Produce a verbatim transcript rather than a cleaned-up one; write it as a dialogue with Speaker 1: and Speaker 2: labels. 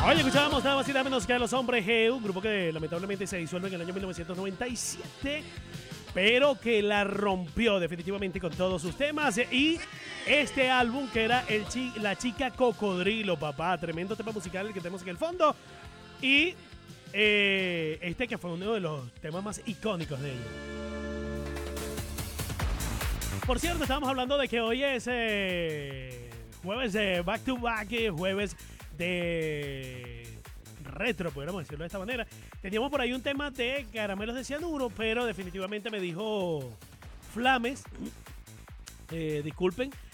Speaker 1: Oye, escuchábamos nada más y nada menos que a Los Hombres G, un grupo que lamentablemente se disuelve en el año mil novecientos noventa y siete, pero que la rompió definitivamente con todos sus temas. Y este álbum que era el chi La Chica Cocodrilo, papá, tremendo tema musical el que tenemos en el fondo. Y eh, este que fue uno de los temas más icónicos de ellos. Por cierto, estábamos hablando de que hoy es eh, jueves de back to back, jueves de retro, podríamos decirlo de esta manera. Teníamos por ahí un tema de caramelos de cianuro, pero definitivamente me dijo Flames, eh, disculpen,